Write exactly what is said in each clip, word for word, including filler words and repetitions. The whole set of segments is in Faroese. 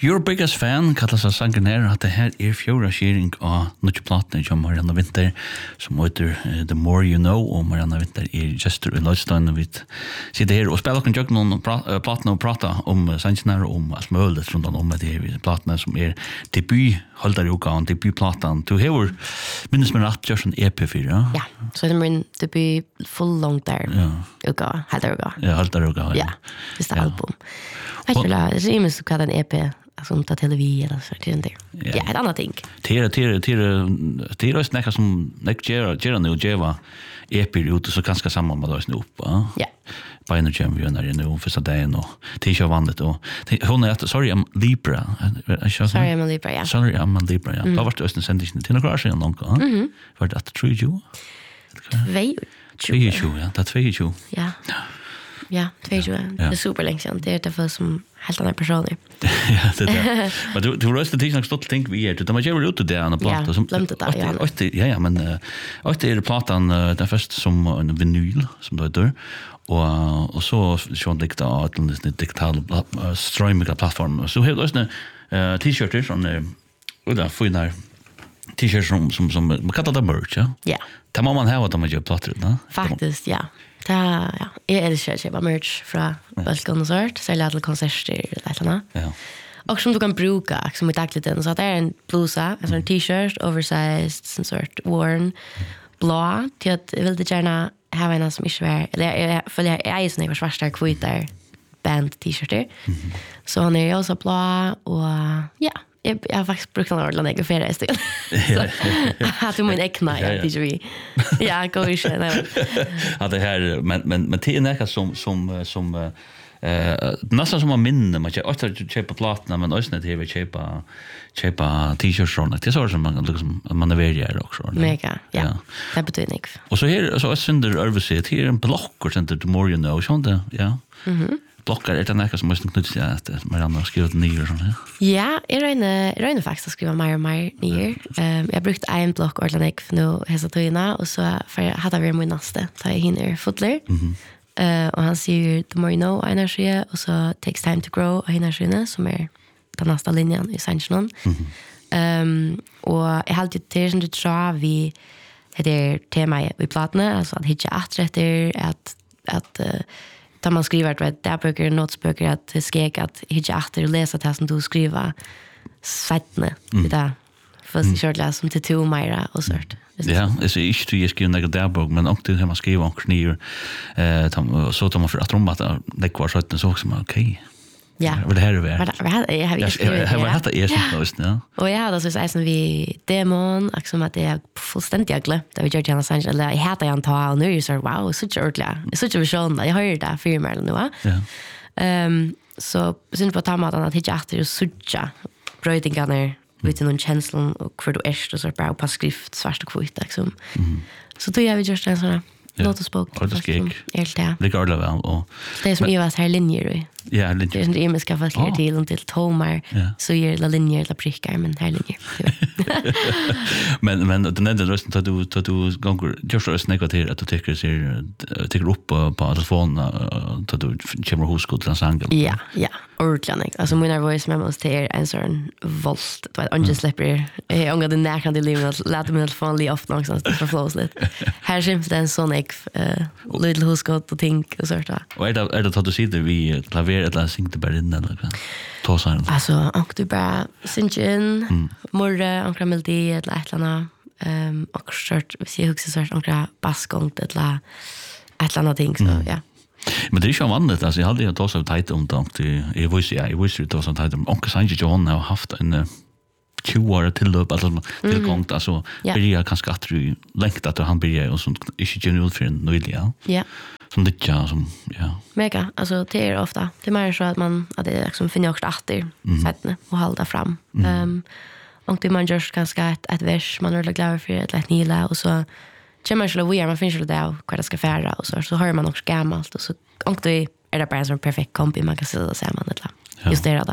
Your biggest fan kallas av sangen her at det her er fjóra skjering av nødje platene som Marianne Winter som heter uh, The More You Know og Marianne Winter er gestur i Lloydstein og vi sitter her og spiller okken tjøkken noen platene og prata om sangen her og om alt mulig rundt om det her platene som er debut holdar uka og debutplatan du hever minnes med rett gjør sånn E P fire ja så det er min debut full long der uka holdar uka ja holdar uka ja det er album jeg tror det er imens du kallar en E P som tar till vi eller så till det. Ja, ett annat ting. Till till till till oss näka som näck gera gera nu geva E P ut så ganska samma med oss nu upp, va? Ja. På en champion där nu för så där och till jag vann det och hon är sorry I'm Libra. Sorry I'm Libra, ja. Sorry I'm Libra, ja. Då var det östen sändningen till några år sedan någon gång. Mhm. Var det att tror du? Tvei. Tvei ju, ja. Det tvei ju. Ja. Ja, tvei ju. Det är superlänge sedan. Det är det för som helt annan person. Ja, det där. Men du du röstar till något stort tänk vi är det. De har ju ut det där på platta som glömde det. Ja, ja, ja, men och det är plattan där först som en vinyl som då är och och så sjön dikta att den digital streaming plattform. Så helt ösna eh t-shirtar från och där får när t-shirts som som som man kallar det merch, ja. Ja. Det må man ha att man gör plattor, va? Faktiskt, ja. Det ja, jag älskar köpa merch från Balkonsert, så jag till konserter eller Ja. Och som du kan bruka som i dagligheten så att det är en blusa, en sån t-shirt oversized, sån sort worn blå till att jag vill det gärna ha en som inte är eller jag följer jag är sån här svarta kvitar band t-shirtar. Så han är också blå och ja, jag jag har faktiskt brukt den ordentligt och färre stil. Att du min ekna ja T V. Ja, går ju sen. Ja, det här men men men det är näka som som som eh nästan som man minne man jag att köpa plattorna men också det vi köpa köpa t-shirts från det så som man liksom man är väldigt också. Mega. Ja. Det betyder niks. Och så här så sönder översätt här en block och sen The More You Know sånt där. Ja. Mhm. Blockar är det näka som måste knyta sig att man har skrivit ner sånt här. Ja, är det en är det faktiskt att skriva mer och mer ner. Ehm jag brukade en block ordentligt för nu hesa tøyna och så för jag hade vi min nästa ta hinner fotler. Mhm. Eh och han säger The More You Know energi och så takes time to grow energi som är den nästa linjen i sanktionen. Mhm. Ehm och jag hade ju det som du tror vi det är tema i plattorna alltså att hitta atträtter att att där man skriver att där böcker notesböcker att skeka att hitta efter och läsa det som du skriver sättne det där först kört läs som till två mera och sånt. Ja, det är inte du skriver några där bok men också det man skriver och ner eh så tar man för att romma det kvar så att så som okej. Ja. Vad det här är värt. Vad har jag har skrivit. Jag har haft det är så ja. Och jag hade så säga som vi demon liksom att det är fullständigt glömt det vi gör Jana Sanchez eller jag heter jag ta och nu är så wow så ordentligt. Så så vision jag hör det för mig nu va. Ja. Ehm så syns på tamatan att hitta efter och sucha brödingarna vet någon känslan och för du är så så bra på skrift svart och vitt liksom. Så då gör vi just en sån notesbok. Och det ska jag. Helt det. Det går det väl och det är som ju var här linjer då. Ja, linjer. Det är som det ska fast lära till och till tomar så gör det linjer eller prickar men här linjer. men men den enda rösten att du att du gånger just rösten negativt att du tycker ser tycker upp på telefonen att du kommer hos skolan till sang. Ja, ja. Ordentligt. Alltså mina voice memos till er en sån volt. Det var ungen släpper. Jag ångar det nära det livet att låta min telefon li ofta någonstans för flows lite. Här syns det en sån ek eh little hos skott och think och sånt där. Och är det är det att du sitter vi klaver eller synkte bara in eller vad? Ta så här. Alltså, och du bara synchen, morre, ankra melodi eller ett eller annat. Ehm och sort vi ser också sort ankra bassgång eller ett eller annat ting så ja. Men det är ju vanligt alltså jag hade ju då så tajt om då till jag visste jag visste det så tajt om och Sanji John har haft en tjugo år till löp alltså tillgångt alltså börjar kanske att du längtar att han börjar och sånt inte genuint för en nöjliga. Ja. Som det ja som ja. Mega alltså det är ofta det är mer så att man att det liksom finner också åter sättne och hålla fram. Ehm och det man just kanske ett ett vers man är glad för ett lätt nila och så kommer så vi är man finns det där vad det ska färra och så så hör man också gammalt och så och det är det bara en perfekt kombi man kan säga samman det. Just det då.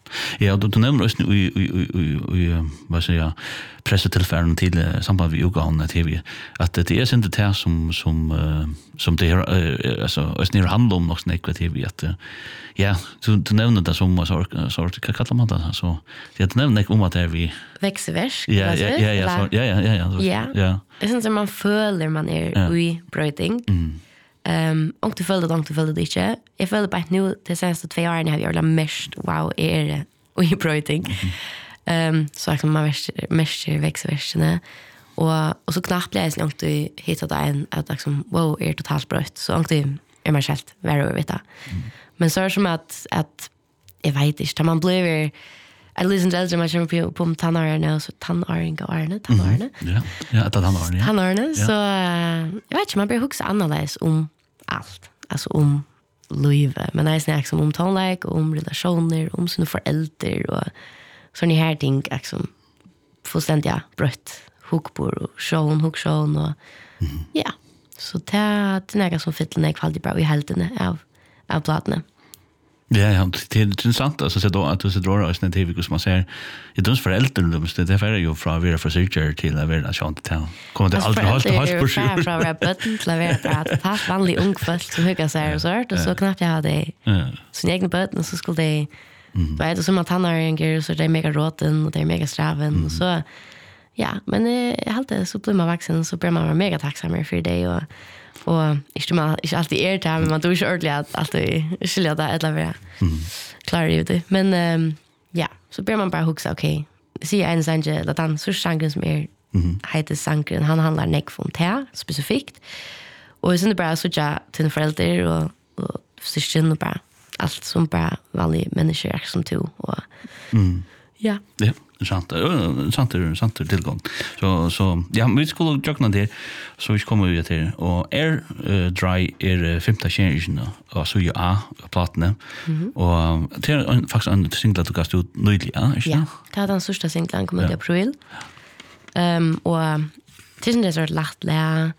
Ja, du, du nämner också i, i, i, i vad säger jag, pressetillfällen till uh, samband med Ugan T V, att det är inte det som, som, uh, som det är, uh, alltså, östnir handlar om något snäck T V, att uh, ja, du, du nämner det som sort, sort, vad kallar man det? Så, jag nämner om att det är vi... Växelvärsk? Ja, ja, ja, ja, så, ja, ja, ja, ja, ja. ja. Det syns som man följer man är ja. I bröting. Mm. Um, och du följde det, och du följde det inte. Jag följde bara nu, de senaste två åren har jag gjort mest, wow, är det och i bröting. Mm. Um, så liksom man mest växelvärskene. Och, och så knappt blir jag så långt du hittat en att liksom, wow, är totalt brött. Så långt du är man själv värre att veta. Mm. Men så är det som att, att jag vet inte, man blir... Jag lyssnar till äldre, man kommer på, på tannarna och så tannarna och arne, tannarna. Mm. Ja, ja, det är tannarna, ja. Tannarna, ja. så uh, jag vet inte, man börjar huxa annorlunda om allt. Alltså om livet. Men jag snackar som om tonlike, om relationer, om sina föräldrar och sådana här ting, liksom fullständiga brött, huckbor och sjön, hucksjön och mm. ja. Så det är något som fyller när jag kvallt bra i helten av, av plattorna. Ja, ja, det är intressant alltså så då att du så drar oss när T V som man säger i dens föräldrar det är ju från vara försöker till att vara sånt till. Kommer det aldrig hålla hålla på sig. Från vara button till att vara att ha vanlig ung folk som hugger sig och sånt och så knappt jag hade sin egen button och så skulle det vad är det som att han har en grej så det är mega roten och det är mega straven och så ja, men jag hade så blir man vuxen så blir man vara mega tacksam för det och och inte man inte alltid är det men man tror ju ordentligt att alltid skilja det eller vara klarar ju det men um, ja så börjar man bara huxa okej okay, se en sanje att han så sangen som är mm. heter sangen han handlar neck från te specifikt och sen det bara så ja till en förälder och och syskon och bara allt som bara vanliga människor som tog och mm. ja ja sant sant sant tillgång så så ja vi skulle jogga det så vi kommer ju till och air uh, dry är femte generationen och så ju a plattorna mm-hmm. och det är faktiskt en singel du kastar ut nyligen ja inte ja det är den första singeln kommer ja. I april ehm um, och tills det så lätt lä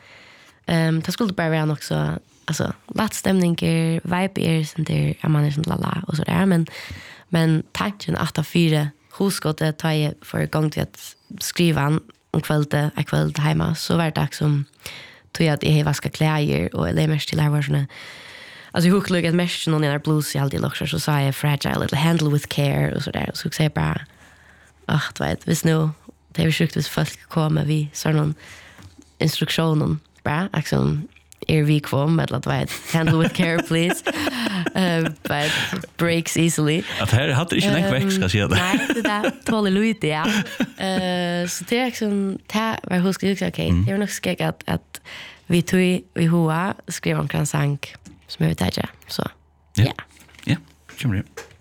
ehm det skulle bara vara också alltså lätt stämning är vibe är sen där är man inte lalla och så där men men tanken att fyra huskottet tar jag för gång till att skriva om kvällte, en kväll hemma, så var det dags som tog jag att jag vaskar kläder och eller mest till här såna. Alltså jag huckade att mest någon i blues i alltid lockar så sa jag fragile little handle with care och så där. Så jag bara ah, du vet, visst nu det är sjukt att folk kommer vi så någon instruktion bara liksom er vi kvar med att vara handle with care please uh, but breaks easily att här hade inte en väx ska säga det nej det där tål lite ja eh så det är liksom ta vad hur ska jag säga okej det är nog ska att att vi tog vi hoa skriva en sång som jag vet inte så ja ja kommer det